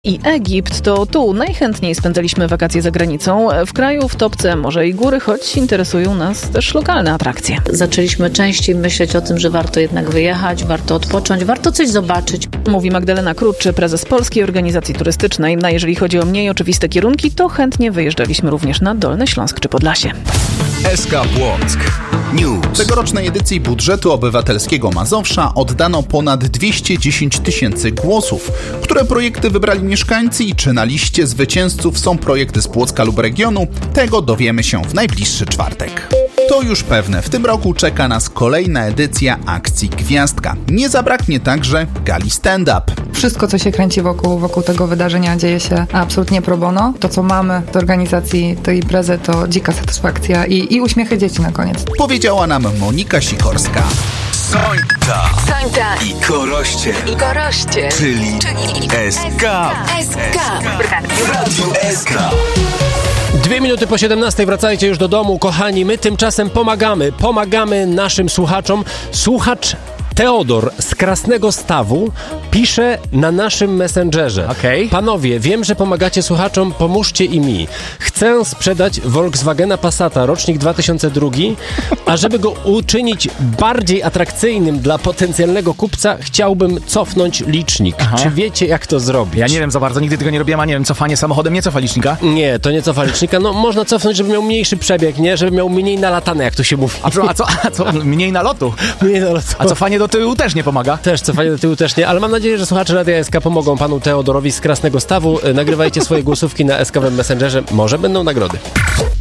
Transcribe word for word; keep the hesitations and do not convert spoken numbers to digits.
I Egipt, to tu najchętniej spędzaliśmy wakacje za granicą. W kraju w topce morze i góry, choć interesują nas też lokalne atrakcje. Zaczęliśmy częściej myśleć o tym, że warto jednak wyjechać, warto odpocząć, warto coś zobaczyć. Mówi Magdalena Krótczy, prezes Polskiej Organizacji Turystycznej. A jeżeli chodzi o mniej oczywiste kierunki, to chętnie wyjeżdżaliśmy również na Dolny Śląsk czy Podlasie. S K Płock News. W tegorocznej edycji budżetu obywatelskiego Mazowsza oddano ponad dwieście dziesięć tysięcy głosów. Które projekty wybrali mieszkańcy i czy na liście zwycięzców są projekty z Płocka lub regionu, tego dowiemy się w najbliższy czwartek. To już pewne, w tym roku czeka nas kolejna edycja akcji Gwiazdka. Nie zabraknie także gali stand-up. Wszystko, co się kręci wokół, wokół tego wydarzenia, dzieje się absolutnie pro bono. To, co mamy do organizacji tej imprezy, to dzika satysfakcja i, i uśmiechy dzieci na koniec. Powiedziała nam Monika Sikorska. Sońta. Sońta. I Koroście. I Koroście. Czyli, Czyli S K. S K. W Radiu S K. Dwie minuty po siedemnastej, wracajcie już do domu, kochani. My tymczasem pomagamy, pomagamy naszym słuchaczom. Słuchacz Teodor z Krasnego Stawu pisze na naszym Messengerze. Okay. Panowie, wiem, że pomagacie słuchaczom, pomóżcie i mi. Chcę sprzedać Volkswagena Passata, rocznik dwa tysiące drugi, a żeby go uczynić bardziej atrakcyjnym dla potencjalnego kupca, chciałbym cofnąć licznik. Aha. Czy wiecie, jak to zrobić? Ja nie wiem za bardzo, nigdy tego nie robiłem, a nie wiem, cofanie samochodem nie cofa licznika? Nie, to nie cofa licznika. No, można cofnąć, żeby miał mniejszy przebieg, nie? Żeby miał mniej nalatane, jak to się mówi. A co, a co, a co mniej nalotu? Mniej nalotu. A cofanie do tyłu też nie pomaga? Też cofanie do tyłu też nie, ale mam nadzieję, że słuchacze Radia S K pomogą panu Teodorowi z Krasnego Stawu. Nagrywajcie swoje głosówki na S K-wym Messengerze. Może będą nagrody.